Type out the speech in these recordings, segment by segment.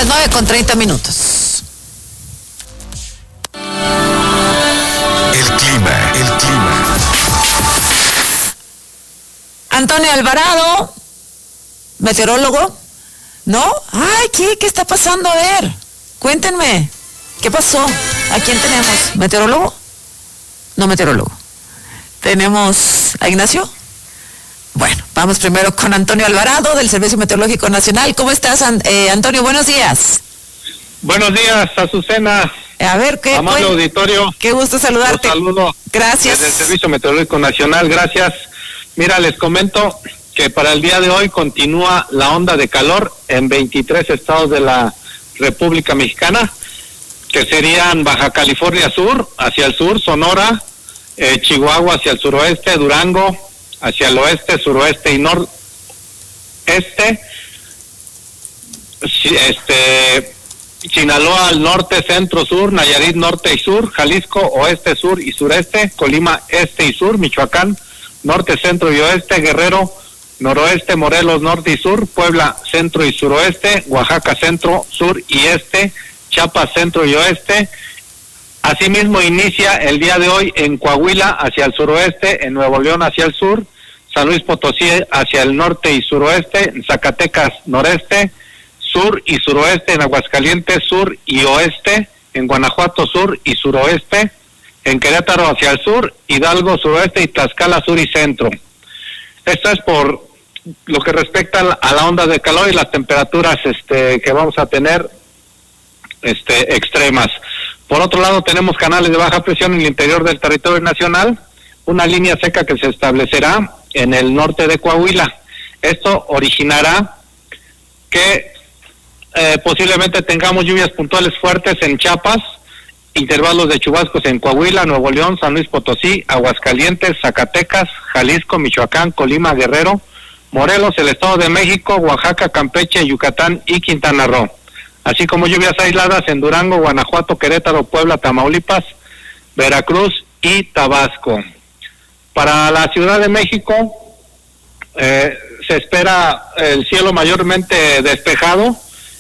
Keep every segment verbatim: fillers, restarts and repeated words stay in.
Las nueve con treinta minutos. El clima, el clima. Antonio Alvarado, meteorólogo, ¿no? Ay, ¿qué? ¿Qué está pasando? A ver, cuéntenme, ¿qué pasó? ¿A quién tenemos? ¿Meteorólogo? No meteorólogo. ¿Tenemos a Ignacio? Bueno, vamos primero con Antonio Alvarado del Servicio Meteorológico Nacional. ¿Cómo estás, eh, Antonio? Buenos días. Buenos días, Azucena. A ver, ¿qué? Amable pues, auditorio. Qué gusto saludarte. Los saludo. Gracias. Desde el Servicio Meteorológico Nacional, gracias. Mira, les comento que para el día de hoy continúa la onda de calor en veintitrés estados de la República Mexicana, que serían Baja California Sur, hacia el sur, Sonora, eh, Chihuahua hacia el suroeste, Durango hacia el oeste, suroeste y noreste, este, Sinaloa al norte, centro, sur, Nayarit norte y sur, Jalisco oeste, sur y sureste, Colima este y sur, Michoacán norte, centro y oeste, Guerrero noroeste, Morelos norte y sur, Puebla centro y suroeste, Oaxaca centro, sur y este, Chiapas centro y oeste. Asimismo inicia el día de hoy en Coahuila hacia el suroeste, en Nuevo León hacia el sur, San Luis Potosí hacia el norte y suroeste, en Zacatecas noreste, sur y suroeste, en Aguascalientes sur y oeste, en Guanajuato sur y suroeste, en Querétaro hacia el sur, Hidalgo suroeste y Tlaxcala sur y centro. Esto es por lo que respecta a la onda de calor y las temperaturas este que vamos a tener este extremas. Por otro lado, tenemos canales de baja presión en el interior del territorio nacional, una línea seca que se establecerá en el norte de Coahuila. Esto originará que eh, posiblemente tengamos lluvias puntuales fuertes en Chiapas, intervalos de chubascos en Coahuila, Nuevo León, San Luis Potosí, Aguascalientes, Zacatecas, Jalisco, Michoacán, Colima, Guerrero, Morelos, el Estado de México, Oaxaca, Campeche, Yucatán y Quintana Roo, así como lluvias aisladas en Durango, Guanajuato, Querétaro, Puebla, Tamaulipas, Veracruz y Tabasco. Para la Ciudad de México eh, se espera el cielo mayormente despejado,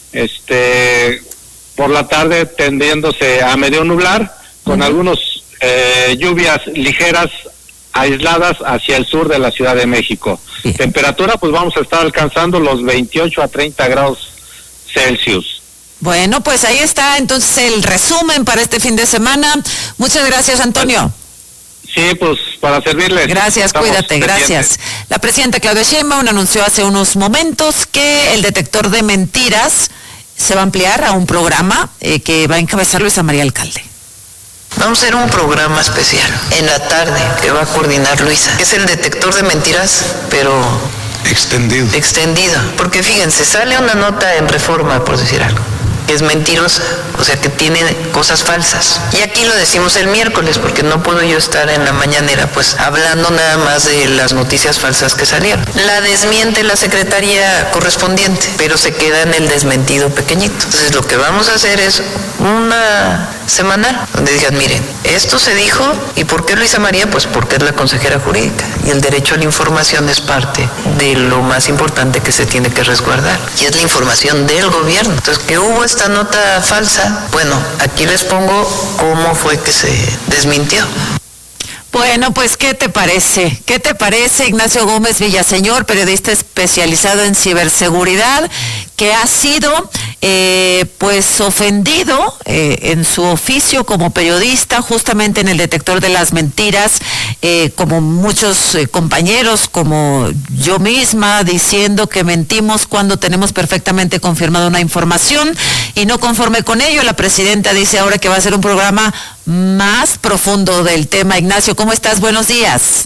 este por la tarde tendiéndose a medio nublar, con uh-huh. algunos eh, lluvias ligeras aisladas hacia el sur de la Ciudad de México. Uh-huh. Temperatura, pues vamos a estar alcanzando los veintiocho a treinta grados Celsius. Bueno, pues ahí está entonces el resumen para este fin de semana. Muchas gracias, Antonio. Sí, pues para servirles. Gracias, Estamos cuídate, pendientes. Gracias. La presidenta Claudia Sheinbaum anunció hace unos momentos que el detector de mentiras se va a ampliar a un programa eh, que va a encabezar Luisa María Alcalde. Vamos a hacer un programa especial en la tarde que va a coordinar Luisa. Es el detector de mentiras, pero extendido. Extendido. Porque fíjense, sale una nota en Reforma, por decir algo, que es mentirosa, o sea que tiene cosas falsas. Y aquí lo decimos el miércoles, porque no puedo yo estar en la mañanera pues hablando nada más de las noticias falsas que salieron. La desmiente la secretaría correspondiente, pero se queda en el desmentido pequeñito. Entonces lo que vamos a hacer es una semanal, donde digan, miren, esto se dijo, ¿y por qué Luisa María? Pues porque es la consejera jurídica, y el derecho a la información es parte de lo más importante que se tiene que resguardar, y es la información del gobierno. Entonces, ¿qué hubo esta nota falsa? Bueno, aquí les pongo cómo fue que se desmintió. Bueno, pues, ¿qué te parece? ¿Qué te parece, Ignacio Gómez Villaseñor, periodista especializado en ciberseguridad, que ha sido, eh, pues, ofendido eh, en su oficio como periodista, justamente en el detector de las mentiras, eh, como muchos eh, compañeros, como yo misma, diciendo que mentimos cuando tenemos perfectamente confirmada una información, y no conforme con ello, la presidenta dice ahora que va a ser un programa más profundo del tema. Ignacio, ¿cómo estás? Buenos días.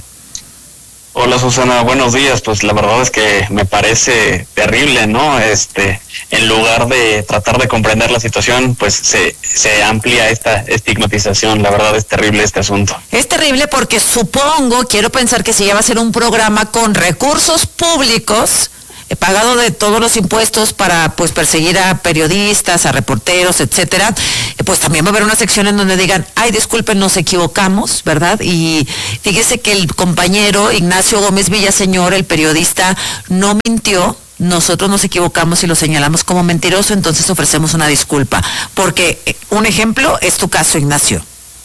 Hola, Susana, buenos días. Pues la verdad es que me parece terrible, ¿no? Este, en lugar de tratar de comprender la situación, pues se, se amplía esta estigmatización. La verdad es terrible este asunto. Es terrible porque supongo, quiero pensar que si ya va a ser un programa con recursos públicos, eh, pagado de todos los impuestos para pues perseguir a periodistas, a reporteros, etcétera, eh, pues también va a haber una sección en donde digan, ay, disculpen, nos equivocamos, ¿verdad? Y fíjese que el compañero Ignacio Gómez Villaseñor, el periodista, no mintió nosotros nos equivocamos y lo señalamos como mentiroso, entonces ofrecemos una disculpa. Porque un ejemplo es tu caso, Ignacio.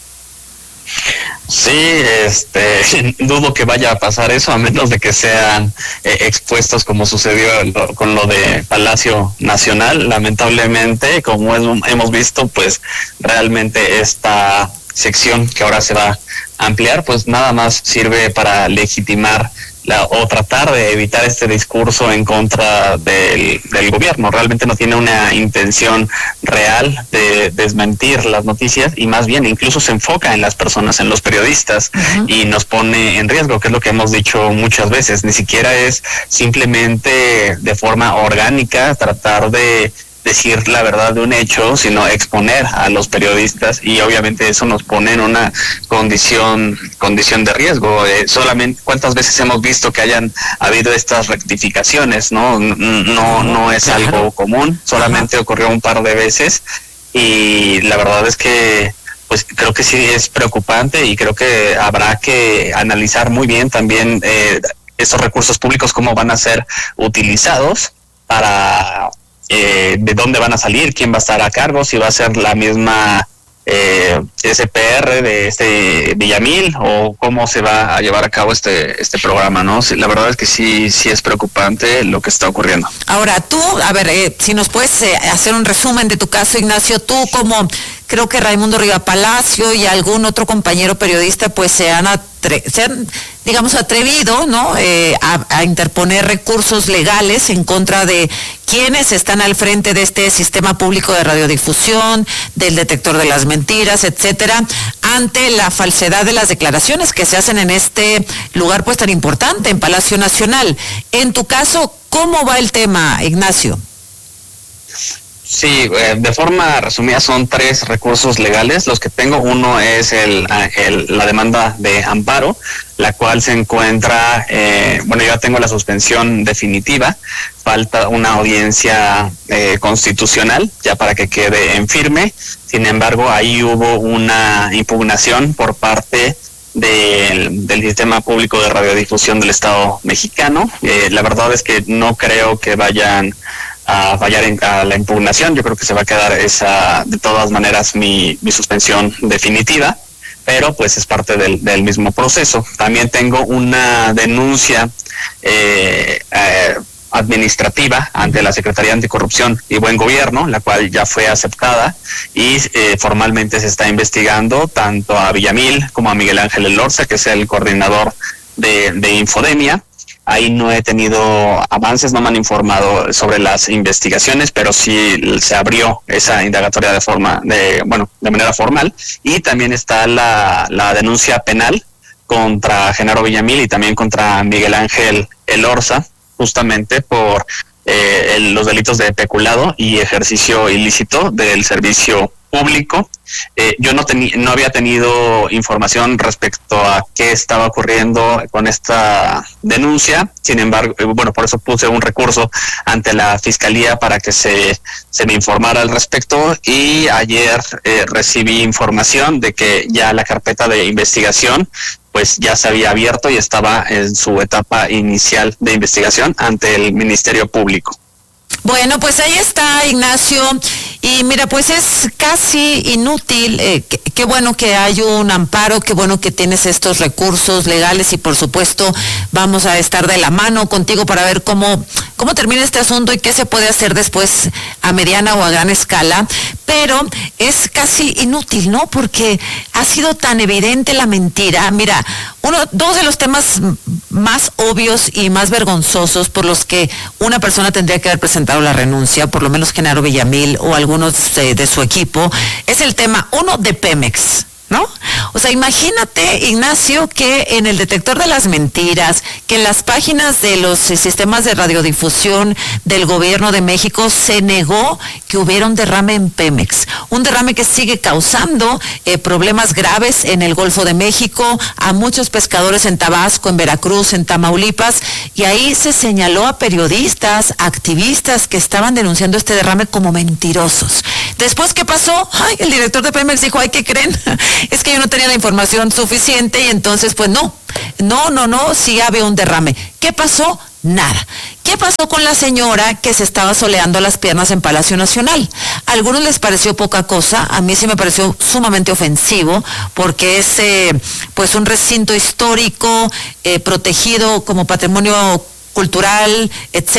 Sí, este, dudo que vaya a pasar eso, a menos de que sean eh, expuestos como sucedió lo, con lo de Palacio Nacional. Lamentablemente, como es, hemos visto, pues realmente esta sección que ahora se va a ampliar, pues nada más sirve para legitimar la, o tratar de evitar este discurso en contra del, del gobierno. Realmente no tiene una intención real de desmentir las noticias, y más bien incluso se enfoca en las personas, en los periodistas, uh-huh. y nos pone en riesgo, que es lo que hemos dicho muchas veces. Ni siquiera es simplemente de forma orgánica tratar de decir la verdad de un hecho, sino exponer a los periodistas, y obviamente eso nos pone en una condición condición de riesgo. Eh, solamente cuántas veces hemos visto que hayan habido estas rectificaciones, no no no es algo común, solamente ocurrió un par de veces, y la verdad es que pues creo que sí es preocupante, y creo que habrá que analizar muy bien también eh, estos recursos públicos, cómo van a ser utilizados, para Eh, de dónde van a salir, quién va a estar a cargo, si va a ser la misma eh, S P R de este Villamil, o cómo se va a llevar a cabo este este programa, ¿no? Sí, la verdad es que sí sí es preocupante lo que está ocurriendo. Ahora tú, a ver, eh, si nos puedes eh, hacer un resumen de tu caso, Ignacio. Tú, como creo que Raimundo Riva Palacio y algún otro compañero periodista, pues se han, atre- se han digamos, atrevido, ¿no? Eh, a, a interponer recursos legales en contra de quienes están al frente de este sistema público de radiodifusión, del detector de las mentiras, etcétera, ante la falsedad de las declaraciones que se hacen en este lugar pues tan importante, en Palacio Nacional. En tu caso, ¿cómo va el tema, Ignacio? Sí, eh, de forma resumida son tres recursos legales. Los que tengo, uno es el, el la demanda de amparo, la cual se encuentra, eh, bueno, ya tengo la suspensión definitiva, falta una audiencia eh, constitucional ya para que quede en firme. Sin embargo, ahí hubo una impugnación por parte del, del sistema público de radiodifusión del Estado mexicano. Eh, la verdad es que no creo que vayan a fallar en a la impugnación. Yo creo que se va a quedar esa, de todas maneras, mi, mi suspensión definitiva, pero pues es parte del, del mismo proceso. También tengo una denuncia eh, eh, administrativa ante la Secretaría Anticorrupción y Buen Gobierno, la cual ya fue aceptada, y eh, formalmente se está investigando tanto a Villamil como a Miguel Ángel Elorza, que es el coordinador de, de Infodemia. Ahí no he tenido avances, no me han informado sobre las investigaciones, pero sí se abrió esa indagatoria de forma, de bueno, de manera formal. Y también está la, la denuncia penal contra Genaro Villamil y también contra Miguel Ángel Elorza, justamente por eh, el, los delitos de peculado y ejercicio ilícito del servicio público. Eh, yo no, teni- no había tenido información respecto a qué estaba ocurriendo con esta denuncia. Sin embargo, eh, bueno, por eso puse un recurso ante la Fiscalía para que se, se me informara al respecto, y ayer eh, recibí información de que ya la carpeta de investigación pues ya se había abierto y estaba en su etapa inicial de investigación ante el Ministerio Público. Bueno, pues ahí está, Ignacio. Y mira, pues es casi inútil. Eh, qué, qué bueno que hay un amparo, qué bueno que tienes estos recursos legales, y por supuesto vamos a estar de la mano contigo para ver cómo, cómo termina este asunto y qué se puede hacer después a mediana o a gran escala. Pero es casi inútil, ¿no? Porque ha sido tan evidente la mentira. Mira, uno, dos de los temas más obvios y más vergonzosos por los que una persona tendría que haber presentado la renuncia, por lo menos Genaro Villamil o algunos de, de su equipo, es el tema, uno, de Pemex, ¿no? O sea, imagínate, Ignacio, que en el detector de las mentiras, que en las páginas de los eh, sistemas de radiodifusión del gobierno de México se negó que hubiera un derrame en Pemex, un derrame que sigue causando eh, problemas graves en el Golfo de México, a muchos pescadores en Tabasco, en Veracruz, en Tamaulipas, y ahí se señaló a periodistas, activistas que estaban denunciando este derrame como mentirosos. Después, ¿qué pasó? Ay, el director de Pemex dijo, ay, ¿qué creen? Es que yo no tenía la información suficiente, y entonces pues no, no, no, no, sí había un derrame. ¿Qué pasó? Nada. ¿Qué pasó con la señora que se estaba soleando las piernas en Palacio Nacional? A algunos les pareció poca cosa, a mí sí me pareció sumamente ofensivo, porque es eh, pues un recinto histórico, eh, protegido como patrimonio cultural, etcétera.